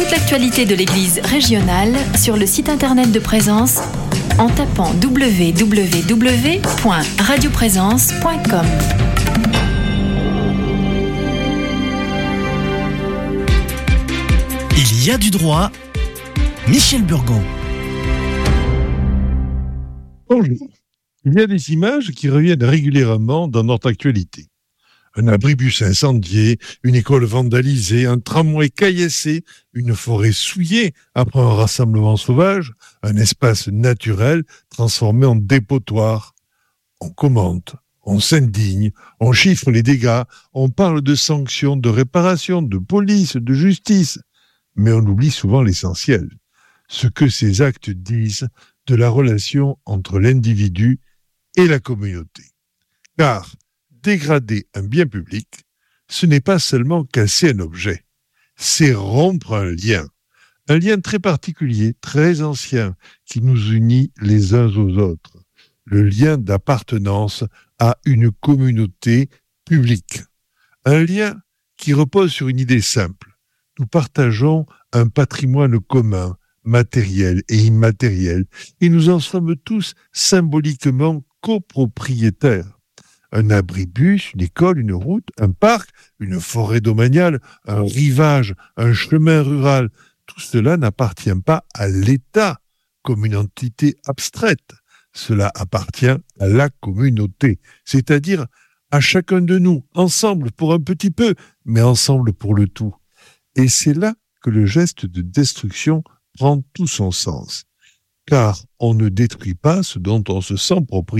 toute l'actualité de l'Église régionale sur le site internet de Présence en tapant www.radioprésence.com. Il y a du droit. Michel Burgon. Bonjour. Il y a des images qui reviennent régulièrement dans notre actualité. Un abribus incendié, une école vandalisée, un tramway caillassé, une forêt souillée après un rassemblement sauvage, un espace naturel transformé en dépotoir. On commente, on s'indigne, on chiffre les dégâts, on parle de sanctions, de réparation, de police, de justice. Mais on oublie souvent l'essentiel, ce que ces actes disent de la relation entre l'individu et la communauté. Car dégrader un bien public, ce n'est pas seulement casser un objet, c'est rompre un lien très particulier, très ancien, qui nous unit les uns aux autres, le lien d'appartenance à une communauté publique. Un lien qui repose sur une idée simple. Nous partageons un patrimoine commun, matériel et immatériel, et nous en sommes tous symboliquement copropriétaires. Un abribus, une école, une route, un parc, une forêt domaniale, un rivage, un chemin rural, tout cela n'appartient pas à l'État comme une entité abstraite. Cela appartient à la communauté, c'est-à-dire à chacun de nous, ensemble pour un petit peu, mais ensemble pour le tout. Et c'est là que le geste de destruction prend tout son sens. Car on ne détruit pas ce dont on se sent propriétaire.